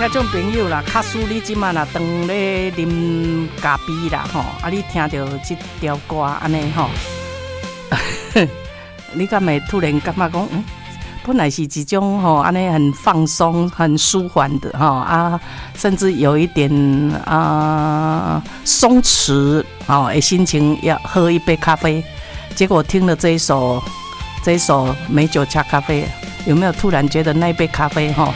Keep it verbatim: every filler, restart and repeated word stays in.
听众朋友啦，假使你即马若当咧啉咖啡啦吼，啊你听到即条歌安尼吼，你敢会突然感觉讲，嗯，本来是一种吼安尼很放松、很舒缓的吼啊，甚至有一点啊松弛哦的心情，要喝一杯咖啡，结果听了这一首这一首美酒加咖啡，有没有突然觉得那一杯咖啡吼？